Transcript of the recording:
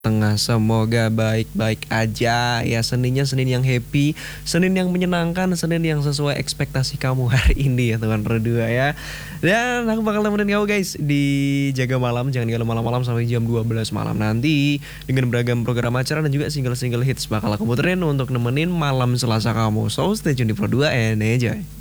Tengah semoga baik-baik aja ya. Senin yang happy, Senin yang menyenangkan, Senin yang sesuai ekspektasi kamu hari ini ya teman berdua ya. Dan aku bakal nemenin kamu guys di Jaga Malam. Jangan kalau malam-malam sampai jam 12 malam nanti dengan beragam program acara dan juga single-single hits bakal aku puterin untuk nemenin malam Selasa kamu. So stay tune di Pro 2 and enjoy.